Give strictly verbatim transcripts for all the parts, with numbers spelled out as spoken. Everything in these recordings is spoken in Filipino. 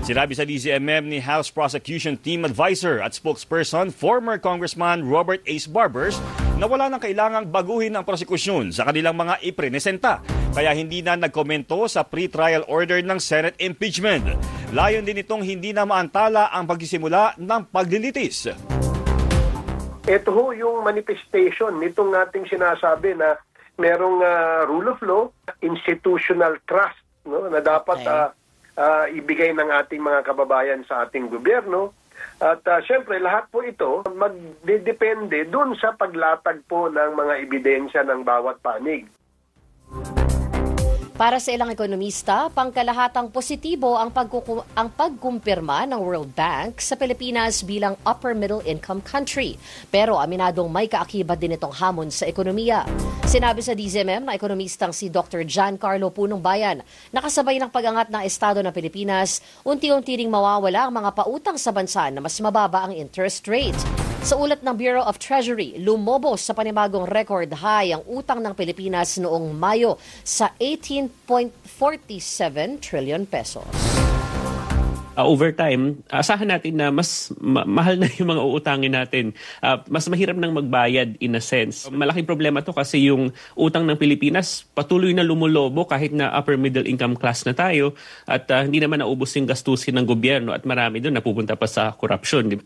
Sinabi sa D Z M M ni House Prosecution Team Advisor at spokesperson, former Congressman Robert Ace Barbers, na wala nang kailangang baguhin ang prosekusyon sa kanilang mga iprenesenta. Kaya hindi na nagkomento sa pre-trial order ng Senate impeachment. Layon din itong hindi na maantala ang pagsisimula ng paglilitis. Ito ho yung manifestation nitong ating sinasabi na merong uh, rule of law, institutional trust, no, na dapat okay. uh, uh, ibigay ng ating mga kababayan sa ating gobyerno. At uh, syempre lahat po ito magdedepende dun sa paglatag po ng mga ebidensya ng bawat panig. Para sa ilang ekonomista, pangkalahatang positibo ang, pagkuku- ang pagkumpirma ng World Bank sa Pilipinas bilang upper middle income country. Pero aminadong may kaakibat din itong hamon sa ekonomiya. Sinabi sa D Z M M na ekonomistang si Doctor Giancarlo Punong Bayan, nakasabay ng pag-angat ng estado ng Pilipinas, unti-unti ring mawawala ang mga pautang sa bansa na mas mababa ang interest rate. Sa ulat ng Bureau of Treasury, lumobos sa panibagong record high ang utang ng Pilipinas noong Mayo sa eighteen point four seven trillion pesos. Uh, over time, asahan natin na mas ma- mahal na yung mga uutangin natin. Uh, mas mahirap nang magbayad in a sense. Malaking problema to kasi yung utang ng Pilipinas patuloy na lumulobo kahit na upper middle income class na tayo at uh, hindi naman naubos yung gastusin ng gobyerno at marami doon napupunta pa sa korupsyon. Di ba?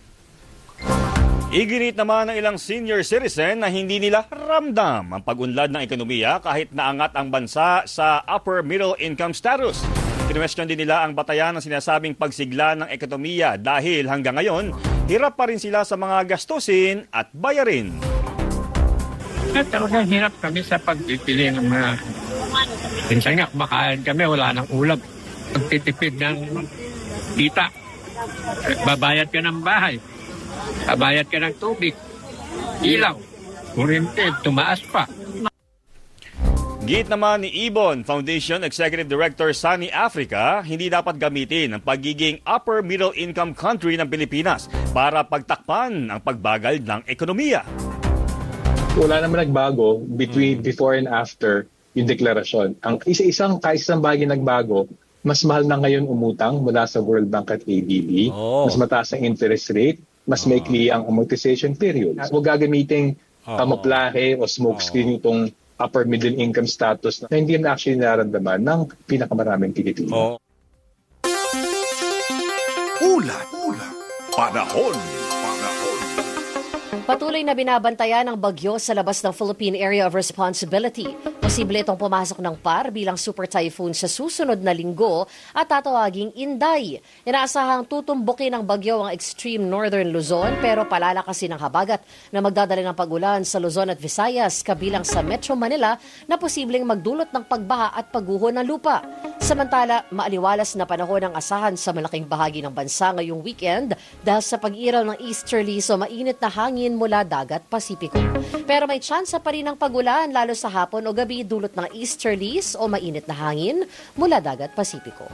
Iginit naman ng ilang senior citizen na hindi nila ramdam ang pag-unlad ng ekonomiya kahit naangat ang bansa sa upper middle income status. Kinwestiyon din nila ang batayan ng sinasabing pagsigla ng ekonomiya dahil hanggang ngayon, hirap pa rin sila sa mga gastusin at bayarin. At talagang hirap kami sa pagpipili ng mga... Minsan nga, kumakain kami, wala nang ulam. Pagtitipid ng kita, babayad ka ng bahay. Kabayad ka ng tubig, ilaw, kuryente, tumaas pa. Git naman ni Ibon Foundation Executive Director Sunny Africa, hindi dapat gamitin ang pagiging upper middle income country ng Pilipinas para pagtakpan ang pagbagal ng ekonomiya. Wala naman nagbago between before and after yung deklarasyon. Ang isa-isang kaisang bagay nagbago, mas mahal na ngayon umutang mula sa World Bank at A D B, oh. mas mataas ang interest rate, mas oh. maikli ang amortization period. Huwag gagamiting kamuflahe o smokescreen itong upper middle income status na hindi na actually nararamdaman ng pinakamaraming Pilipino. Oh. Ulat, ulat, panahon, panahon. Patuloy na binabantayan ng bagyo sa labas ng Philippine Area of Responsibility. Posible itong pumasok ng P A R bilang super typhoon sa susunod na linggo at tatawaging Inday. Inaasahang tutumbukin ng bagyo ang extreme northern Luzon pero palalakasin ang habagat na magdadala ng pag-ulan sa Luzon at Visayas kabilang sa Metro Manila na posibleng magdulot ng pagbaha at pagguho ng lupa. Samantala, maaliwalas na panahon ang asahan sa malaking bahagi ng bansa ngayong weekend dahil sa pag-iral ng easterlies o mainit na hangin mula dagat Pasipiko. Pero may tsansa pa rin ng pag-ulan lalo sa hapon o gabi dulot ng easterlies o mainit na hangin mula dagat Pasipiko.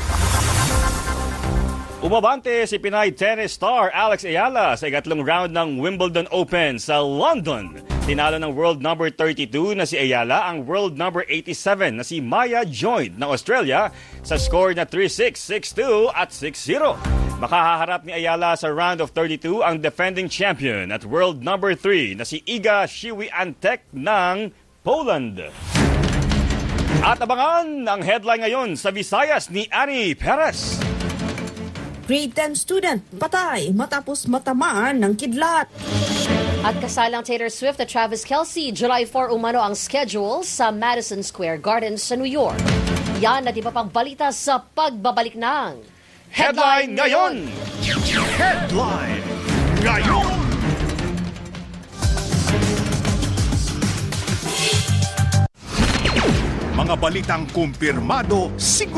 Umabante si Pinay tennis star Alex Ayala sa ikatlong round ng Wimbledon Open sa London. Tinalo ng world number thirty-two na si Ayala ang world number eighty-seven na si Maya Joint ng Australia sa score na three six, six two at six zero. Makahaharap ni Ayala sa round of thirty-two ang defending champion at world number three na si Iga Świątek ng Poland. At abangan ang headline ngayon sa Visayas ni Annie Perez. Grade ten student, patay matapos matamaan ng kidlat. At kasalang Taylor Swift at Travis Kelce, July four umano ang schedule sa Madison Square Garden sa New York. Yan at iba pang balita sa pagbabalik ng Headline Ngayon! Headline Ngayon! Mga balitang kumpirmado, siguro